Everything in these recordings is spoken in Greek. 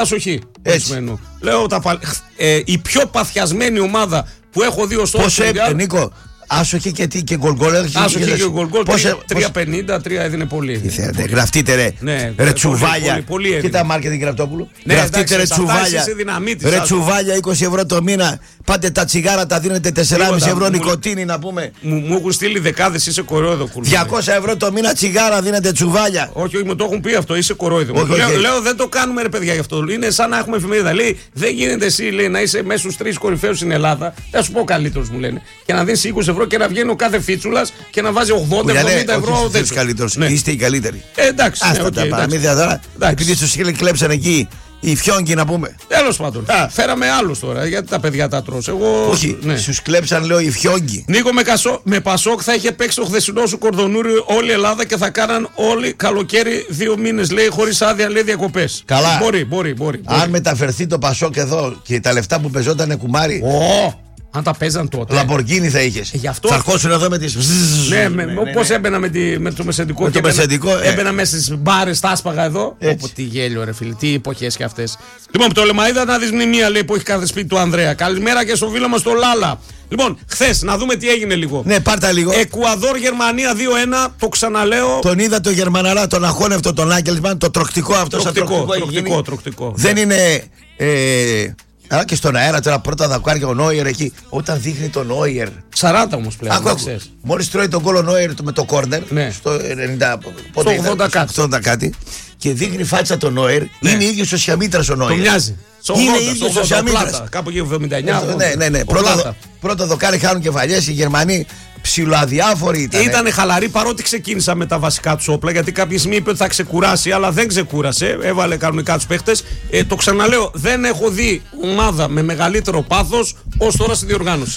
Ασοχή. Λέω η πιο παθιασμένη ομάδα που έχω δει ως τώρα. Πόσο Νίκο, άσοχη και γκολ. Άσοχη και γκολ. 3,50, 3 έδινε πολύ. Τι θέλετε, γραφτείτε ρε. Ρε τσουβάλια. Κοίτα μάρκετινγκ Γραπτόπουλου. Γραφτείτε ρε τσουβάλια. Ρε τσουβάλια 20 ευρώ το μήνα. Πάτε τα τσιγάρα, τα δίνετε 4,5 ευρώ νοικοτήνη να πούμε. Μου έχουν στείλει δεκάδες, είσαι κορόιδο. 200 ευρώ το μήνα τσιγάρα δίνετε τσουβάλια. Όχι, μου το έχουν πει αυτό, είσαι κορόιδο. Λέω δεν το κάνουμε ρε παιδιά γι' αυτό. Είναι σαν να έχουμε εφημερίδα. Λέει δεν γίνεται εσύ να είσαι μέσα στους 3 κορυφαίους στην Ελλάδα. Θα σου πω καλύτερος μου λένε. Και να δίνεις 20 ευρώ και να βγαίνει ο κάθε φίτσουλας και να βάζει 80-70 ευρώ. Δεν είσαι καλύτερος. Είστε οι καλύτεροι. Εντάξει. Άστα τα παραμύθια τώρα. Επειδή στο Σίλε κλέψαν εκεί. Οι φιόγκοι να πούμε. Τέλος πάντων. Φέραμε άλλους τώρα. Γιατί τα παιδιά τα τρως. Όχι. Σου κλέψαν, λέω, οι φιόγκοι. Νίκο, με Πασόκ θα είχε παίξει το χθεσινό σου κορδονούρι όλη η Ελλάδα και θα κάναν όλοι καλοκαίρι 2 μήνες, λέει, χωρίς άδεια, λέει, διακοπές. Καλά. Μπορεί. Αν μεταφερθεί το Πασόκ εδώ και τα λεφτά που πεζότανε κουμάρι. Αν τα παίζαν τότε. Λαμπορκίνη θα είχες. Θα αρχώσουν εδώ με τις. Ναι, πώς έμπαινα με το μεσεντικό. Έμπαινα μέσα στις μπάρες, τα άσπαγα εδώ. Τι γέλιο, ρε φίλε, τι εποχές και αυτές. Λοιπόν, το Πτολεμαΐδα να δεις μνημεία, λέει, που έχει κάθε σπίτι του Ανδρέα. Καλημέρα και στο φίλο μας το Λάλα. Λοιπόν, χθες να δούμε τι έγινε λίγο. Ναι, πάρτα λίγο. Εκουαδόρ, Γερμανία 2-1. Το ξαναλέω. Τον είδα το Γερμαναρά, τον αχώνευτο, τον Άγγελσμαν, το τροκτικό αυτό. Τροκτικό. Δεν είναι. Αλλά και στον αέρα τώρα πρώτα δακάρια ο Νόιερ εκεί. Όταν δείχνει τον Νόιερ. 40 όμως πλέον. Μόλις τρώει τον γκολ ο Νόιερ με το κόρνερ. Ναι. Στο 80 κάτι. Και δείχνει φάτσα τον Νόιερ. Ναι. Είναι ίδιος ο Σιαμίτρας ο Νόιερ. Το μοιάζει. Είναι ίδιος ο Σιαμίτρας. Κάπου εκεί 79. Ναι. Πρώτο δοκάρι χάνουν κεφαλιές οι Γερμανοί. Ψιλοαδιάφοροι ήταν. Ήτανε χαλαροί παρότι ξεκίνησαν με τα βασικά του όπλα. Γιατί κάποια στιγμή είπε ότι θα ξεκουράσει, αλλά δεν ξεκούρασε. Έβαλε κανονικά τους παίχτες. Το ξαναλέω, δεν έχω δει ομάδα με μεγαλύτερο πάθος ως τώρα στη διοργάνωση.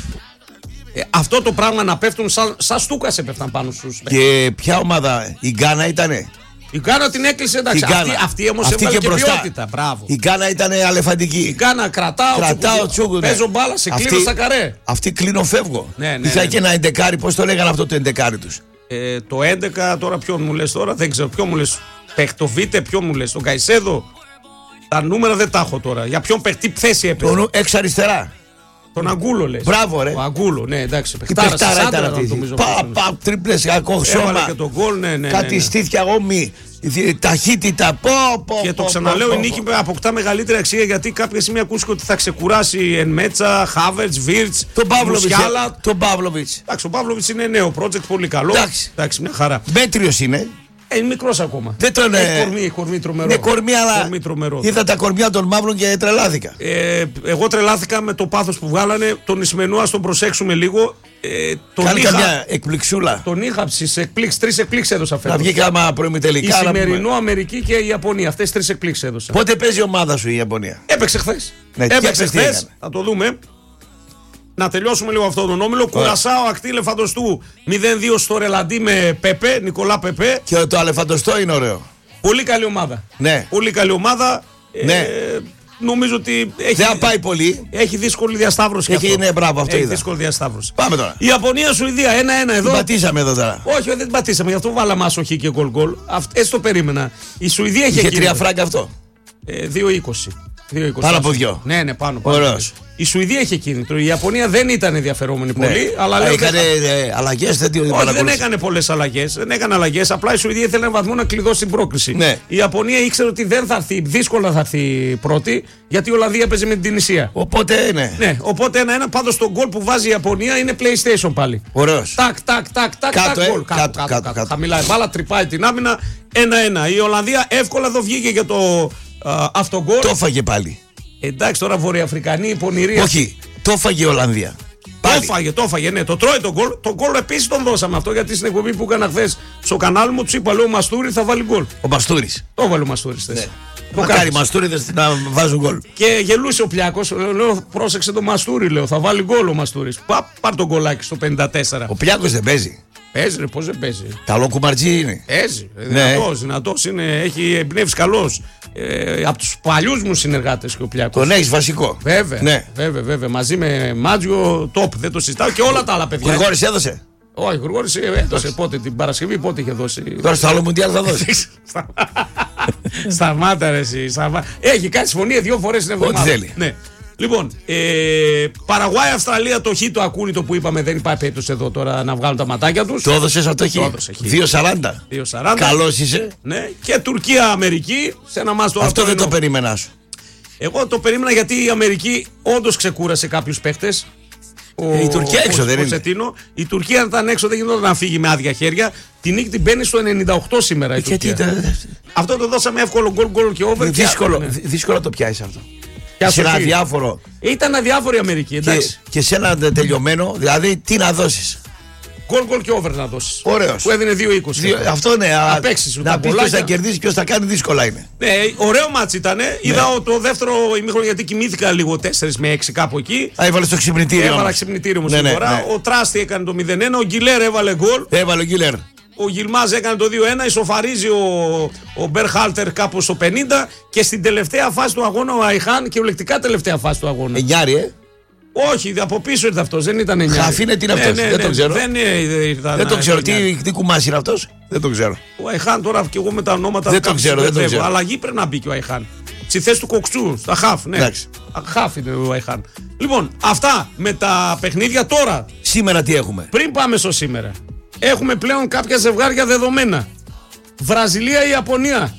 Αυτό το πράγμα να πέφτουν σαν στούκας έπεφταν πάνω στους παίχτες. Και ποια ομάδα, η Γκάνα ήτανε. Η Γκάνα την έκλεισε, εντάξει. Αυτή όμως έβαλε και ποιότητα. Μπράβο. Η Γκάνα ήταν αλεφαντική. Η Γκάνα κρατάω τσούκου. Παίζω μπάλα, σε κλείνω στα καρέ. Αυτή κλείνω, φεύγω. Ναι. Είχα και ένα εντεκάρι, πώς το λέγανε αυτό το εντεκάρι τους. Το 11 τώρα ποιον μου λες τώρα, δεν ξέρω ποιον μου λες. Παιχτοβίτε, ποιον μου λες, τον Καϊσέδο. Τα νούμερα δεν τα έχω τώρα. Για ποιον παιχτή θέση έπαιζε. Τον εξ αριστερά. Τον Αγκούλο λες. Μπράβο ρε. Ο Αγκούλο, ναι, εντάξει. Παιχτάρα ήταν αυτή. Τρίπλες, κακό σώμα. Κάτι στήθια όμοι. Ταχύτητα. Και το ξαναλέω, η νίκη αποκτά μεγαλύτερη αξία γιατί κάποια στιγμή ακούστηκε ότι θα ξεκουράσει Ενμέτσα, Χάβερτς, Βίρτς, Μουσιάλα. Τον Παύλοβιτς. Εντάξει, ο Παύλοβιτς είναι νέο project, πολύ καλό. Εντάξει, μια χαρά. Μέτριος είναι. Είναι μικρός ακόμα. Δεν τον κορμί τρομερό. Ναι, κορμί, αλλά είδα τα κορμιά των μαύρων και τρελάθηκα. Εγώ τρελάθηκα με το πάθος που βγάλανε. Τον Ισμενού, ας τον προσέξουμε λίγο. Κάνει καμιά εκπληξούλα. Τον είχα στις εκπλήξεις, 3 εκπλήξεις έδωσα φέτος. Να βγει κάμα προημιτελικά. Η Σημερινό, Αμερική και η Ιαπωνία. Αυτές 3 εκπλήξεις έδωσα. Πότε παίζει η ομάδα σου η Ιαπωνία? Έπαιξε χθες. Έπαιξε χθες. Θα το δούμε. Να τελειώσουμε λίγο αυτόν τον όμιλο. Κουρασάο, Ακτή Λεφαντοστού 0-2 στο Ρελαντί με Πεπέ, Νικολά Πεπέ. Και το Αλεφαντοστό είναι ωραίο. Πολύ καλή ομάδα. Ναι. Πολύ καλή ομάδα. Ναι. Νομίζω ότι δεν πάει πολύ. Έχει δύσκολη διασταύρωση. Ναι, μπράβο, αυτό έχει δύσκολη διασταύρωση. Πάμε τώρα. Η Ιαπωνία-Σουηδία 1-1 εδώ. Την πατήσαμε εδώ τώρα. Όχι, δεν την πατήσαμε. Γι' αυτό βάλαμε άσοχη και γκολ. Έτσι το περίμενα. Η Σουηδία είχε 3 φράγκα αυτό. 2-20. Πάνω από 2. Ναι, πάνω. Η Σουηδία είχε κίνητρο. Η Ιαπωνία δεν ήταν ενδιαφερόμενη πολύ. Αλλά έκανε αλλαγές, δεν έκανε πολλές αλλαγές. Δεν έκανε αλλαγές. Απλά η Σουηδία ήθελε ένα βαθμό να κλειδώσει την πρόκριση. Ναι. Η Ιαπωνία ήξερε ότι δεν θα έρθει, δύσκολα θα έρθει πρώτη, γιατί η Ολλανδία έπαιζε με την Τινησία. Οπότε ναι. Οπότε 1-1. Πάντως το γκολ που βάζει η Ιαπωνία είναι PlayStation πάλι. Ωραίος. Τάκ. Κάτω. Χαμηλά η μπάλα, τρυπάει την άμυνα. 1-1. Η Ολλανδία εύκολα εδώ βγήκε για το αυτογκολ. Το έφαγε πάλι. Εντάξει, τώρα Βορειοαφρικανοί, πονηροί. Όχι, το έφαγε η Ολλανδία. Το έφαγε, ναι. Το τρώει τον γκολ. Το γκολ επίσης τον δώσαμε αυτό γιατί στην εκπομπή που έκανα χθες στο κανάλι μου του είπα: λέω Μαστούρη θα βάλει γκολ. Ο Μαστούρης. Το έβαλε ο Μαστούρης. Ναι. Μακάρι Μαστούριδες να βάζουν γκολ. Και γελούσε ο Πλιάκος. Λέω: πρόσεξε το Μαστούρη, λέω. Θα βάλει γκολ ο Μαστούρης. Πάρ τον γκολάκι στο 54. Ο Πλιάκος δεν παίζει. Παίζει, ρε, πώς δεν παίζει. Καλό κουμαρτζή είναι. Παίζει. Ναι. Δυνατός είναι. Έχει εμπνεύσει καλός. Από τους παλιούς μου συνεργάτες και ο Πλιάκος. Τον έχεις βασικό. Βέβαια. Ναι. Βέβαια. Μαζί με Μάτζιο, top. Δεν το συζητάω και όλα τα άλλα παιδιά. Γρηγόρης έδωσε. Όχι, Γρηγόρης έδωσε πότε την Παρασκευή, πότε είχε δώσει. Τώρα στο άλλο Μουντιάλ θα δώσει. Σταμάτα ρε εσύ. Έχει κάνει συμφωνία 2 φορές την εβδομάδα. Ό,τι θέλει. Ναι. Λοιπόν, Παραγουάη, Αυστραλία, το χ το ακούνητο που είπαμε, δεν υπάρχει περίπτωση εδώ τώρα να βγάλουν τα ματάκια τους. Το έδωσες αυτό χ. 2-40. Καλός είσαι. Ναι. Και Τουρκία, Αμερική. Σε ένα μάτς τώρα. Αυτό δεν το περίμενα σου. Εγώ το περίμενα γιατί η Αμερική όντως ξεκούρασε κάποιους παίχτες. Η Τουρκία έξω δεν είναι. Η Τουρκία αν ήταν έξω δεν γινόταν να φύγει με άδεια χέρια. Την νίκη την μπαίνει στο 98 σήμερα η Τουρκία. Αυτό το δώσαμε εύκολο γκολ και over. Δύσκολο το πιάσει αυτό. Σε ένα αδιάφορο. Ήταν αδιάφορη η Αμερική, εντάξει. Και σε ένα τελειωμένο, δηλαδή τι να δώσεις. Γκολ και over να δώσεις. Ωραίος. Που έδινε 2-20. Αυτό ναι. Να πεις ποιος θα κερδίσει, ποιος θα κάνει, δύσκολα είναι. Ναι, ωραίο μάτς ήταν. Ναι. Είδα το δεύτερο ημίχρονο γιατί κοιμήθηκα λίγο 4 με 6 κάπου εκεί. Έβαλε στο ξυπνητήριο. Έβαλα ξυπνητήριο μου στην φορά. Ο Τράστη έκανε το 0-1. Ο Γκιλέρ έβαλε γκολ. Έβαλε ο Γκιλέρ. Ο Γιλμάζ έκανε το 2-1, ισοφαρίζει ο Μπερχάλτερ κάπου στο 50 και στην τελευταία φάση του αγώνα ο Αϊχάν, κυριολεκτικά τελευταία φάση του αγώνα. Εννιάρι, Όχι, από πίσω ήρθε αυτός, δεν ήταν εννιάρι. Χαφίνε τι είναι αυτός, δεν το ξέρω. Δεν το ξέρω, τι κουμάς είναι αυτός, δεν το ξέρω. Ο Αϊχάν τώρα και εγώ με τα ονόματα δεν το ξέρω. Αλλαγή πρέπει να μπει και ο Αϊχάν. Στη θέση του Κοξού, στα χαφ, ναι. Χαφ είναι ο Αϊχάν. Λοιπόν, αυτά με τα παιχνίδια τώρα. Σήμερα τι έχουμε. Πριν πάμε στο σήμερα. Έχουμε πλέον κάποια ζευγάρια δεδομένα. Βραζιλία ή Ιαπωνία.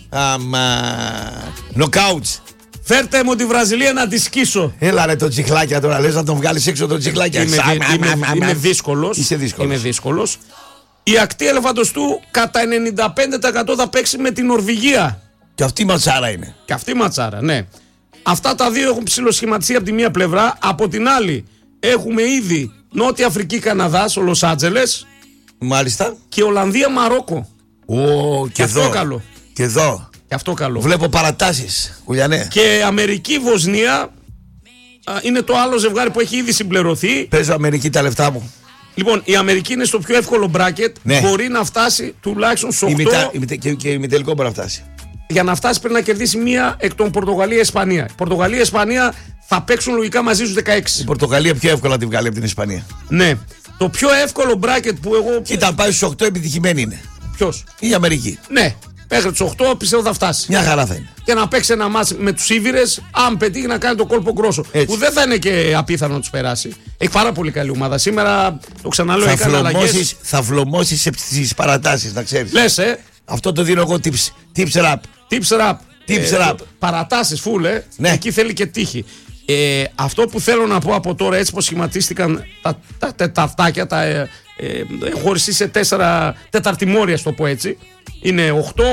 Νοκάουτς. Φέρτε μου τη Βραζιλία να τη σκίσω. Έλα ρε το τσιχλάκια τώρα, λες να τον βγάλεις έξω το τσιχλάκια. Είμαι δύσκολος. Είσαι δύσκολος. Είμαι δύσκολος. Η ακτή ελεφαντοστού κατά 95% θα παίξει με την Νορβηγία. Και αυτή ματσάρα είναι. Και αυτή ματσάρα, ναι. Αυτά τα δύο έχουν ψιλοσχηματιστεί από τη μία πλευρά. Από την άλλη έχουμε ήδη Νότια Αφρική, Καναδάς, ο Λος Άντζελες. Μάλιστα. Και Ολλανδία, Μαρόκο. Και αυτό εδώ. καλό. Και εδώ. Και αυτό καλό. Βλέπω παρατάσεις, Κουλιανέ. Και Αμερική, Βοσνία είναι το άλλο ζευγάρι που έχει ήδη συμπληρωθεί. Παίζω Αμερική τα λεφτά μου. Λοιπόν, η Αμερική είναι στο πιο εύκολο μπράκετ. Ναι. Μπορεί να φτάσει τουλάχιστον στο 8. Και ημιτελικό μπορεί να φτάσει. Για να φτάσει πρέπει να κερδίσει μία εκ των Πορτογαλία-Ισπανία. Πορτογαλία-Ισπανία θα παίξουν λογικά μαζί στους 16. Η Πορτογαλία πιο εύκολα τη βγάλει από την Ισπανία. Ναι. Το πιο εύκολο μπράκετ που εγώ. Κοίτα, πάει στους 8 επιτυχημένη είναι. Ποιος? Η Αμερική. Ναι. Μέχρι τους 8 πιστεύω θα φτάσει. Μια χαρά θα είναι. Και να παίξει ένα μάτς με τους Ήβηρες, αν πετύχει να κάνει το κόλπο γκρόσο. Που δεν θα είναι και απίθανο να τους περάσει. Έχει πάρα πολύ καλή ομάδα. Σήμερα το ξαναλέω, έκανε αλλαγές. Θα βλωμώσεις στις παρατάσεις, να ξέρεις. Λες, Αυτό το δίνω εγώ tips rap. Tips rap. Παρατάσεις φούλε. Ναι. Εκεί θέλει και τύχη. Αυτό που θέλω να πω από τώρα, έτσι πως σχηματίστηκαν τα τεταρτάκια, χωριστεί σε 4 τεταρτημόρια, στο πω έτσι. Είναι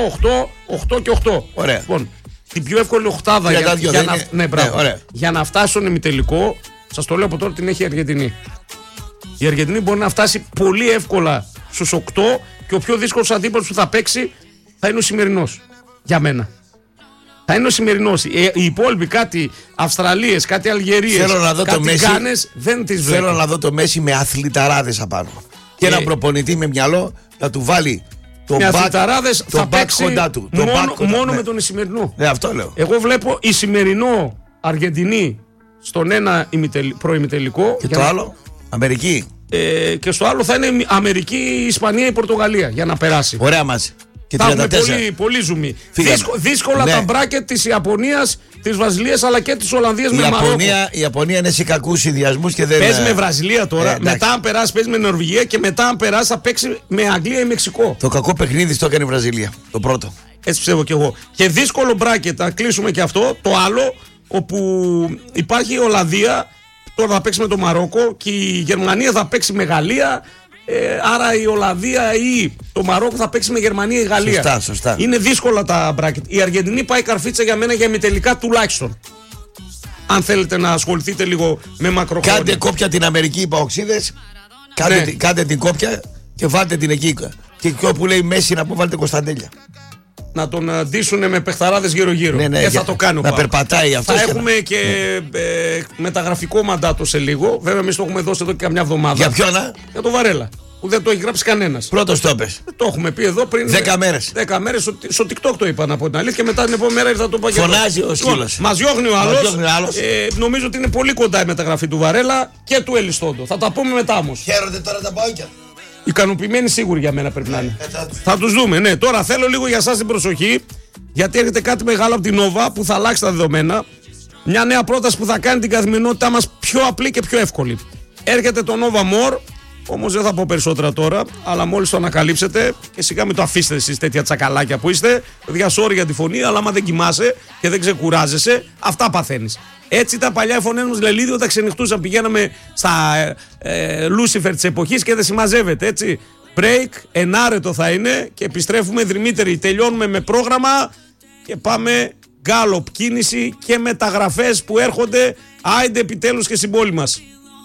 8 και 8. Ωραία. Λοιπόν, την πιο εύκολη οχτάδα για να φτάσει στον ημιτελικό, σας το λέω από τώρα, την έχει η Αργεντινή. Η Αργεντινή μπορεί να φτάσει πολύ εύκολα στους 8 και ο πιο δύσκολος αντίπαλος που θα παίξει θα είναι ο σημερινός. Για μένα. Θα είναι ο σημερινός. Οι υπόλοιποι, κάτι Αυστραλίες, κάτι Αλγερίες, κάτι Γκάνες, δεν τις βλέπω. Θέλω να δω το Μέση με αθληταράδες απάνω. Και έναν προπονητή με μυαλό να του βάλει το αθληταράδες θα παίξει κοντά του. Μόνο με τον Ισημερινό. Ναι, αυτό λέω. Εγώ βλέπω Ισημερινό Αργεντινή στον ένα προημιτελικό. Και το άλλο, Αμερική. Και στο άλλο θα είναι Αμερική, Ισπανία ή Πορτογαλία για να περάσει. Ωραία μαζί. Θα έχουμε πολύ ζουμί. Δύσκολα τα μπράκετ της Ιαπωνίας, της Βραζιλίας αλλά και της Ολλανδίας με Μαρόκο. Η Ιαπωνία είναι σε κακούς συνδυασμούς και δεν. Παίζει με Βραζιλία τώρα. Μετά, αν περάσει, παίζει με Νορβηγία και μετά, αν περάσει, θα παίξει με Αγγλία ή Μεξικό. Το κακό παιχνίδι το έκανε η Βραζιλία. Το πρώτο. Έτσι πιστεύω κι εγώ. Και δύσκολο μπράκετ, θα κλείσουμε και αυτό. Το άλλο, όπου υπάρχει η Ολλανδία, τώρα θα παίξει με το Μαρόκο και η Γερμανία θα παίξει με Γαλλία. Άρα η Ολλανδία ή το Μαρόκο θα παίξει με Γερμανία ή Γαλλία. Σωστά. Είναι δύσκολα τα μπράκετ. Η Αργεντινή πάει καρφίτσα για μένα για ημιτελικά τουλάχιστον. Αν θέλετε να ασχοληθείτε λίγο με μακροχρόνια. Κάντε κόπια την Αμερική, οι παοξίδες. Κάντε την κόπια και βάλτε την εκεί. Και όπου λέει Μέση να πω, βάλτε Κωνσταντέλια. Να τον ντύσουνε με παιχταράδες γύρω-γύρω. Ναι, θα το κάνω. Να περπατάει αυτό. Θα έχουμε και μεταγραφικό μαντάτο σε λίγο. Βέβαια, εμείς το έχουμε δώσει εδώ και καμιά εβδομάδα. Για ποιον? Για το Βαρέλα. Που δεν το έχει γράψει κανένας. Πρώτος το πες. Το έχουμε πει εδώ πριν 10 μέρες. 10 μέρες στο TikTok το είπα, να πω την αλήθεια. Και μετά την επόμενη μέρα ήρθα το πω. Φωνάζει ο σκύλος. Μας διώχνει ο άλλος. Νομίζω ότι είναι πολύ κοντά η μεταγραφή του Βαρέλα και του Ελιστόντο. Θα τα πούμε μετά όμως. Χαίρονται τώρα τα μπάουκια. Ικανοποιημένοι σίγουροι για μένα πρέπει να είναι. Θα τους δούμε. Ναι, τώρα θέλω λίγο για εσάς την προσοχή. γιατί έρχεται κάτι μεγάλο από την Nova που θα αλλάξει τα δεδομένα. Μια νέα πρόταση που θα κάνει την καθημερινότητά μας πιο απλή και πιο εύκολη. Έρχεται το Nova More, όμως δεν θα πω περισσότερα τώρα, αλλά μόλις το ανακαλύψετε και σιγά μην το αφήσετε εσείς τέτοια τσακαλάκια που είστε. Παιδιά, sorry για τη φωνή, αλλά άμα δεν κοιμάσαι και δεν ξεκουράζεσαι, αυτά παθαίνεις. Έτσι ήταν παλιά οι φωνές μας Λελίδη όταν ξενυχτούσαν. Πηγαίναμε στα Λούσιφερ της εποχής και δεν συμμαζεύεται, έτσι. Break, ενάρετο θα είναι και επιστρέφουμε δρυμύτεροι. Τελειώνουμε με πρόγραμμα και πάμε γκάλοπ κίνηση και μεταγραφές που έρχονται. Άιντε επιτέλους και στην πόλη μας.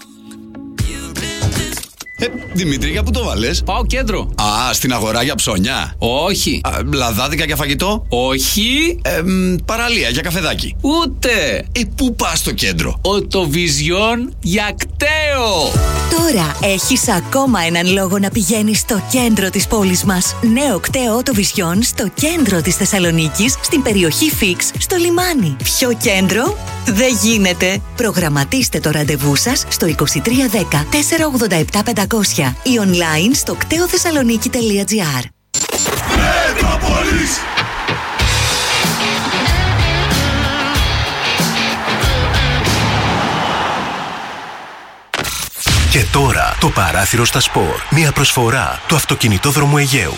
Δημήτρη, για πού το βάλες? Πάω κέντρο. Α, στην αγορά για ψώνια? Όχι. Λαδάδικα για φαγητό? Όχι. Παραλία για καφεδάκι? Ούτε. Πού πας στο κέντρο? Οτοβιζιόν για κταίο. Τώρα έχεις ακόμα έναν λόγο να πηγαίνεις στο κέντρο της πόλης μας. Νέο κταίο Οτοβιζιόν στο κέντρο της Θεσσαλονίκης, στην περιοχή Φίξ, στο λιμάνι. Πιο κέντρο δεν γίνεται. Προγραμματίστε το ραντεβού σας στο 2310 487 500 ή online στο κτεοθεσσαλονίκη.gr. Μετρόπολης! Και τώρα το παράθυρο στα σπορ. Μια προσφορά του Αυτοκινητόδρομου Αιγαίου.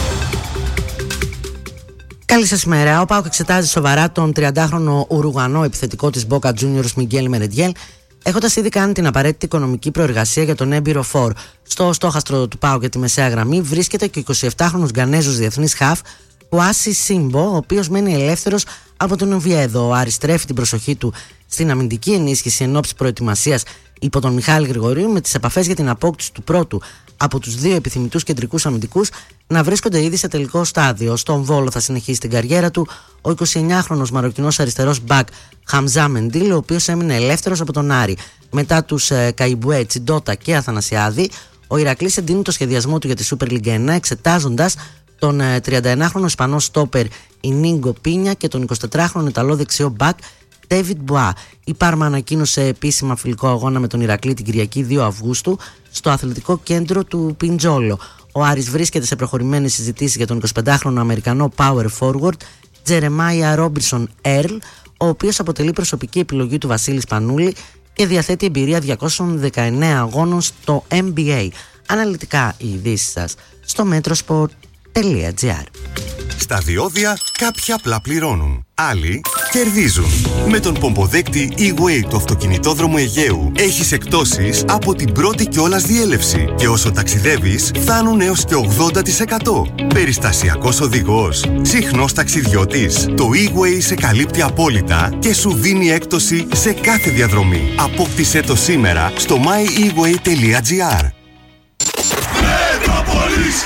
Καλή σας ημέρα. Ο ΠΑΟΚ εξετάζει σοβαρά τον 30χρονο Ουρουγανό επιθετικό της Boca Juniors Μιγγέλ Μερεντιέλ, έχοντας ήδη κάνει την απαραίτητη οικονομική προεργασία για τον έμπειρο φορ. Στο στόχαστρο του ΠΑΟΚ για τη μεσαία γραμμή βρίσκεται και ο 27χρονος Γκανέζος διεθνής χαφ Ουάσι Σίμπο, ο οποίος μένει ελεύθερος από τον Οβιέδο. Ο Άρης στρέφει την προσοχή του στην αμυντική ενίσχυση εν ώψη προετοιμασίας υπό τον Μιχάλη Γρηγορίου, με τις επαφές για την απόκτηση του πρώτου από τους δύο επιθυμητούς κεντρικούς αμυντικούς να βρίσκονται ήδη σε τελικό στάδιο. Στον Βόλο θα συνεχίσει την καριέρα του ο 29χρονος μαροκινός αριστερός μπακ Χαμζά Μεντίλ, ο οποίος έμεινε ελεύθερος από τον Άρη. Μετά τους Καϊμπουέ, Τσιντότα και Αθανασιάδη, ο Ηρακλής εντείνει το σχεδιασμό του για τη Super League 1, εξετάζοντας τον 31χρονο Ισπανό στόπερ Ινίγκο Πίνια και τον 24χρονο Ιταλό δεξιό μπακ David Bois. Η Πάρμα ανακοίνωσε επίσημα φιλικό αγώνα με τον Ηρακλή την Κυριακή 2 Αυγούστου στο αθλητικό κέντρο του Πιντζόλο. Ο Άρης βρίσκεται σε προχωρημένες συζητήσεις για τον 25χρονο Αμερικανό power forward Τζερεμάια Ρόμπινσον Έρλ, ο οποίος αποτελεί προσωπική επιλογή του Βασίλη Σπανούλη και διαθέτει εμπειρία 219 αγώνων στο NBA. Αναλυτικά οι ειδήσεις σας στο metrosport.gr. Στα διόδια κάποιοι απλά πληρώνουν, άλλοι κερδίζουν. Με τον πομποδέκτη E-Way του Αυτοκινητόδρομου Αιγαίου έχεις εκπτώσεις από την πρώτη κιόλας διέλευση και όσο ταξιδεύεις φτάνουν έως και 80%. Περιστασιακός οδηγός, συχνός ταξιδιώτης, το E-Way σε καλύπτει απόλυτα και σου δίνει έκπτωση σε κάθε διαδρομή. Απόκτησέ το σήμερα στο myeWay.gr. Μετρόπολης!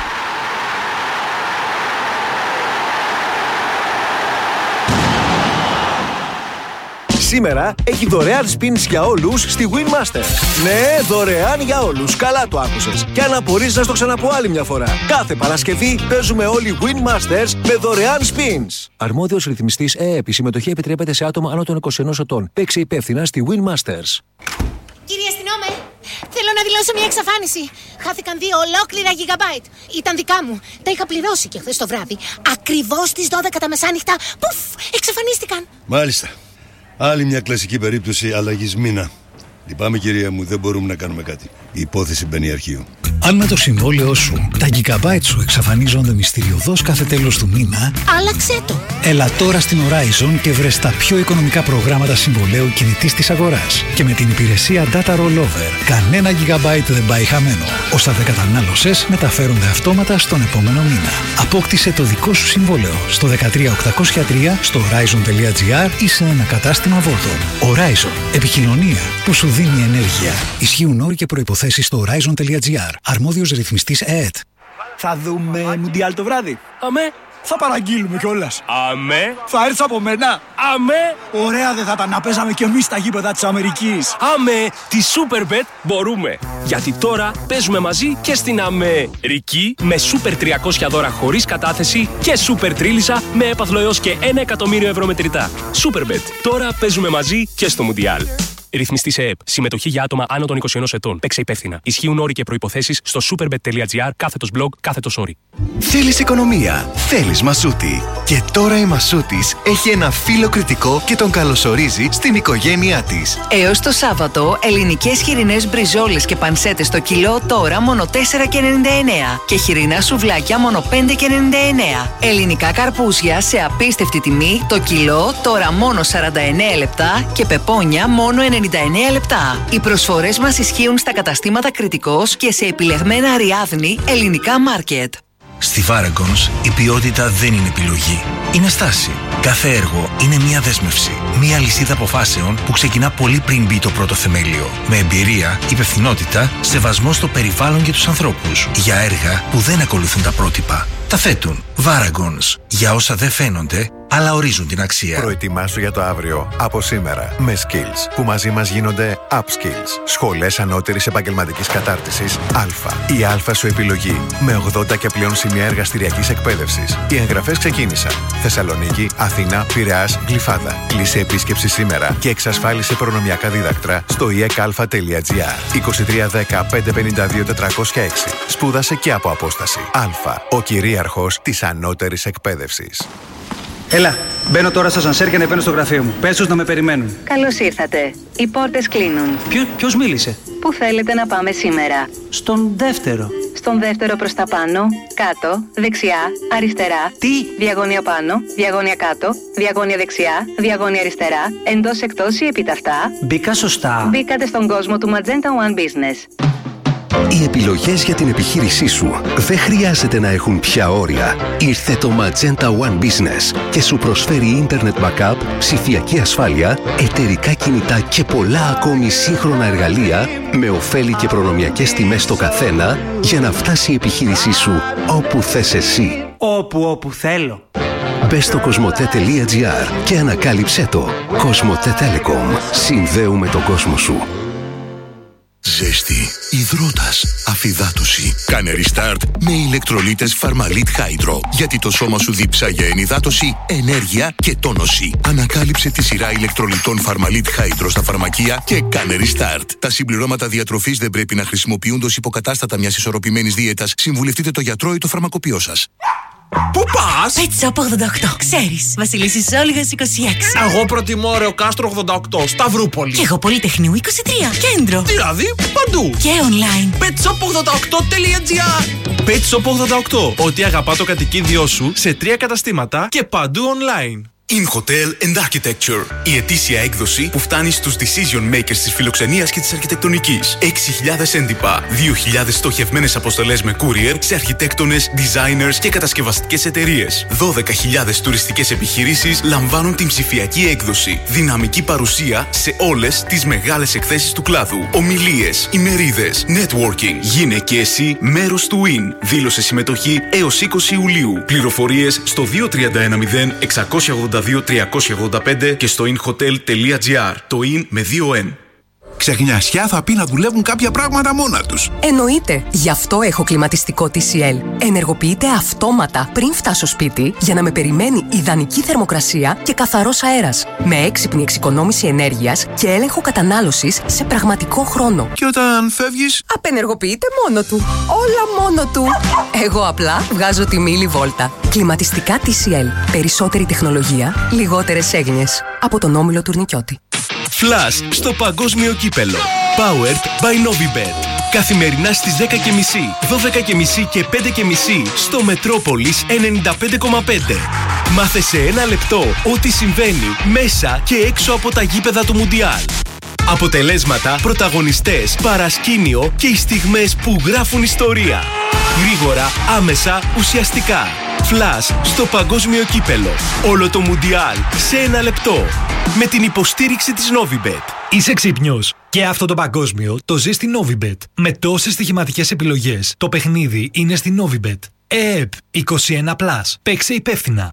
Σήμερα έχει δωρεάν spins για όλους στη Winmasters. Ναι, δωρεάν για όλους. Καλά το άκουσες. Και αν απορείς να στο ξαναπώ άλλη μια φορά. Κάθε Παρασκευή παίζουμε όλοι Winmasters με δωρεάν spins. Αρμόδιος ρυθμιστής ΕΕΠ. Η συμμετοχή επιτρέπεται σε άτομα άνω των 21 ετών. Παίξε υπεύθυνα στη Winmasters. Κύριε αστυνόμε, θέλω να δηλώσω μια εξαφάνιση. Χάθηκαν 2 ολόκληρα gigabyte. Ήταν δικά μου. Τα είχα πληρώσει και χθες το βράδυ. Ακριβώς στις 12 τα μεσάνυχτα. Πουφ, εξαφανίστηκαν. Μάλιστα. Άλλη μια κλασική περίπτωση αλλαγής μήνα. Λυπάμαι κυρία μου, δεν μπορούμε να κάνουμε κάτι. Η υπόθεση μπαίνει αρχείο. Αν με το συμβόλαιό σου τα gigabyte σου εξαφανίζονται μυστηριωδώς κάθε τέλος του μήνα, άλλαξέ το. Έλα τώρα στην Horizon και βρες τα πιο οικονομικά προγράμματα συμβολαίου κινητής της αγοράς. Και με την υπηρεσία Data Rollover, κανένα gigabyte δεν πάει χαμένο. Όσα δεν κατανάλωσες μεταφέρονται αυτόματα στον επόμενο μήνα. Απόκτησε το δικό σου συμβόλαιο στο 13803 στο Horizon.gr ή σε ένα κατάστημα Volton. Horizon. Επικοινωνία που σου δίνει ενέργεια. Ισχύουν όροι και προϋποθέσεις στο Horizon.gr. Αρμόδιος ρυθμιστής ΕΕΤ. Θα δούμε Μουντιάλ το βράδυ. Αμέ. Θα παραγγείλουμε κιόλας. Αμέ. Θα έρθεις από μένα. Αμέ. Ωραία δεν θα ήταν να παίζαμε κι εμείς στα γήπεδα της Αμερικής. Αμέ. Τη Superbet μπορούμε. Γιατί τώρα παίζουμε μαζί και στην Αμερική με Super 300 δώρα χωρίς κατάθεση και Super Τρίλισσα με έπαθλο έως και 1 εκατομμύριο ευρώ μετρητά. Superbet. Τώρα παίζουμε μαζί και στο Μουντιάλ. Ρυθμιστή σε ΕΕΠ. Συμμετοχή για άτομα άνω των 21 ετών. Παίξε υπεύθυνα. Ισχύουν όροι και προϋποθέσεις στο superbet.gr/blog/όροι. Θέλεις οικονομία. Θέλεις Μασούτη. Και τώρα η Μασούτης έχει ένα φίλο κριτικό και τον καλωσορίζει στην οικογένειά της. Έως το Σάββατο, ελληνικές χοιρινές μπριζόλες και πανσέτες στο κιλό τώρα μόνο 4,99 και χοιρινά σουβλάκια μόνο 5,99. Ελληνικά καρπούζια σε απίστευτη τιμή το κιλό τώρα μόνο 49 λεπτά και πεπόνια μόνο 99 λεπτά. Οι προσφορές μας ισχύουν στα καταστήματα Κριτικός και σε επιλεγμένα Αριάδνη ελληνικά μάρκετ. Στη Varagons η ποιότητα δεν είναι επιλογή. Είναι στάση. Κάθε έργο είναι μια δέσμευση. Μια λυσίδα αποφάσεων που ξεκινά πολύ πριν μπει το πρώτο θεμέλιο. Με εμπειρία, υπευθυνότητα, σεβασμό στο περιβάλλον και τους ανθρώπους. Για έργα που δεν ακολουθούν τα πρότυπα. Τα θέτουν. Varagons. Για όσα δεν φαίνονται, αλλά ορίζουν την αξία. Προετοιμάσου για το αύριο από σήμερα με Skills που μαζί μας γίνονται Upskills. Σχολές ανώτερης επαγγελματικής κατάρτισης Α. Η Α σου επιλογή με 80 και πλέον σημεία εργαστηριακής εκπαίδευσης. Οι εγγραφές ξεκίνησαν. Θεσσαλονίκη, Αθήνα, Πειραιάς, Γλυφάδα. Κλείσε επίσκεψη σήμερα και εξασφάλισε προνομιακά δίδακτρα στο ekalfa.gr. 2310 552 406. Σπούδασε και από απόσταση. Α. Ο κυρίαρχος της ανώτερης εκπαίδευσης. Έλα, μπαίνω τώρα στο σανσέρ και ανεβαίνω στο γραφείο μου. Πες τους να με περιμένουν. Καλώς ήρθατε. Οι πόρτες κλείνουν. Ποιος μίλησε? Πού θέλετε να πάμε σήμερα? Στον δεύτερο. Στον δεύτερο προς τα πάνω, κάτω, δεξιά, αριστερά. Τι? Διαγώνια πάνω, διαγώνια κάτω, διαγώνια δεξιά, διαγώνια αριστερά, εντός εκτός ή επίταυτα. Μπήκα σωστά. Μπήκατε στον κόσμο του Magenta One Business. Οι επιλογές για την επιχείρησή σου δεν χρειάζεται να έχουν πια όρια. Ήρθε το Magenta One Business και σου προσφέρει Internet Backup, ψηφιακή ασφάλεια, εταιρικά κινητά και πολλά ακόμη σύγχρονα εργαλεία με ωφέλη και προνομιακές τιμές στο καθένα για να φτάσει η επιχείρησή σου όπου θες εσύ. Όπου θέλω. Μπες στο cosmote.gr και ανακάλυψέ το. Cosmote Telecom. Συνδέουμε τον κόσμο σου. Ζέστη, υδρότας, αφυδάτωση. Κάνε restart με ηλεκτρολίτες Pharmalit Hydro. Γιατί το σώμα σου δίψα για ενυδάτωση, ενέργεια και τόνωση. Ανακάλυψε τη σειρά ηλεκτρολιτών Pharmalit Hydro στα φαρμακεία και κάνε restart. Τα συμπληρώματα διατροφής δεν πρέπει να χρησιμοποιούνται ως υποκατάστατα μιας ισορροπημένης δίαιτας. Συμβουλευτείτε το γιατρό ή το φαρμακοποιό σας. Πού πας? Pet Shop 88. Ξέρεις, Βασιλίσσης Όλγας 26. Εγώ προτιμώ Ρεοκάστρο 88, Σταυρούπολη. Και εγώ Πολυτεχνείου 23, κέντρο. Δηλαδή παντού. Και online. petshop88.gr. Pet Shop 88. Ό,τι αγαπά το κατοικίδιό σου σε 3 καταστήματα και παντού online. In Hotel and Architecture. Η ετήσια έκδοση που φτάνει στους decision makers της φιλοξενίας και της αρχιτεκτονικής. 6.000 έντυπα, 2.000 στοχευμένες αποστολές με courier σε αρχιτέκτονες, designers και κατασκευαστικές εταιρείες. 12.000 τουριστικές επιχειρήσεις λαμβάνουν την ψηφιακή έκδοση. Δυναμική παρουσία σε όλες τις μεγάλες εκθέσεις του κλάδου. Ομιλίες, ημερίδες, networking. Γίνε και εσύ μέρος του WIN. Δήλωσε συμμετοχή έως 20 Ιουλίου. Πληροφορίες στο 2310 682 385 και στο inhotel.gr. Το in με 2 N. Ξεχνιασιά θα πει να δουλεύουν κάποια πράγματα μόνα τους. Εννοείται. Γι' αυτό έχω κλιματιστικό TCL. Ενεργοποιείται αυτόματα πριν φτάσω σπίτι για να με περιμένει ιδανική θερμοκρασία και καθαρός αέρας. Με έξυπνη εξοικονόμηση ενέργειας και έλεγχο κατανάλωσης σε πραγματικό χρόνο. Και όταν φεύγεις? Απενεργοποιείται μόνο του. Όλα μόνο του. Εγώ απλά βγάζω τη μίλη βόλτα. Κλιματιστικά TCL. Περισσότερη τεχνολογία, λιγότερες έγνοιες. Από τον Όμιλο Τουρνικιώτη. Flash στο παγκόσμιο κύπελο. Powered by Novibet. Καθημερινά στις 10.30, 12.30 και 5.30 στο Metropolis 95,5. Μάθε σε 1 λεπτό ό,τι συμβαίνει μέσα και έξω από τα γήπεδα του Μουντιάλ. Αποτελέσματα, πρωταγωνιστές, παρασκήνιο και οι στιγμές που γράφουν ιστορία. Γρήγορα, άμεσα, ουσιαστικά. Flash στο παγκόσμιο κύπελο. Όλο το Μουντιάλ σε 1 λεπτό. Με την υποστήριξη της Novibet. Είσαι ξύπνιος? Και αυτό το παγκόσμιο το ζει στη Novibet. Με τόσες στοιχηματικές επιλογές, το παιχνίδι είναι στη Novibet. ΕΕΠ 21+. Παίξε υπεύθυνα.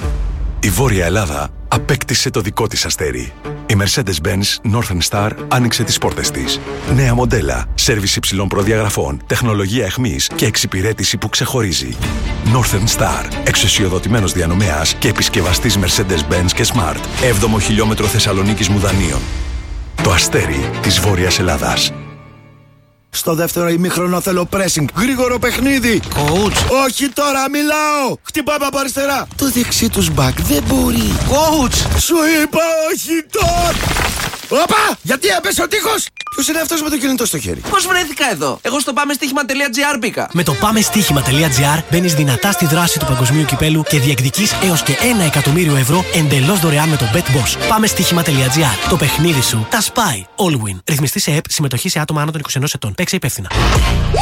Η Βόρεια Ελλάδα απέκτησε το δικό της αστέρι. Η Mercedes-Benz Northern Star άνοιξε τις πόρτες της. Νέα μοντέλα, σέρβις υψηλών προδιαγραφών, τεχνολογία εχμής και εξυπηρέτηση που ξεχωρίζει. Northern Star, εξουσιοδοτημένος διανομέας και επισκευαστής Mercedes-Benz και Smart. 7ο χιλιόμετρο Θεσσαλονίκης Μουδανίων. Το αστέρι της Βόρειας Ελλάδας. Στο δεύτερο ημίχρονο θέλω pressing. Γρήγορο παιχνίδι. Coach. Όχι τώρα, μιλάω. Χτυπάμε από αριστερά. Το δεξί τους μπακ δεν μπορεί. Coach. Σου είπα όχι τώρα. Όπα! Γιατί έπεσε ο τείχος! Ποιος είναι αυτός με το κινητό στο χέρι? Πώς βρέθηκα εδώ? Εγώ στο πάμεστοίχημα.gr μπήκα. Με το πάμεστοίχημα.gr μπαίνεις δυνατά στη δράση του παγκοσμίου κυπέλου και διεκδικείς έως και 1 εκατομμύριο ευρώ εντελώς δωρεάν με το BetBoss. Πάμεστοίχημα.gr. Το παιχνίδι σου τα σπάει. All win. Ρυθμιστή σε ΕΠ, συμμετοχή σε άτομα άνω των 21 ετών. Παίξε υπεύθυνα.